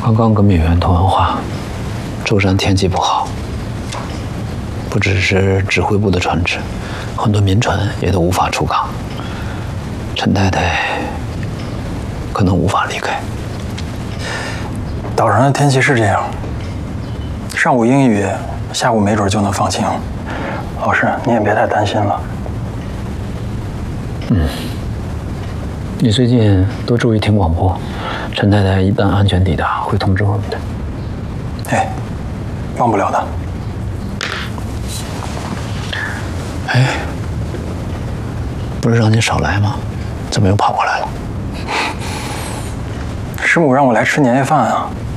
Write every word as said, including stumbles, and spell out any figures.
刚刚跟敏源通完话，舟山天气不好，不只是指挥部的船只，很多民船也都无法出港。陈太太可能无法离开。 岛上的天气是这样，上午阴雨，下午没准就能放晴。老师，你也别太担心了。 嗯，你最近多注意听广播，陈太太一旦安全抵达，会通知我们的。 哎，忘不了的。 哎，不是让你少来吗？怎么又跑过来了？ 师母让我来吃年夜饭啊。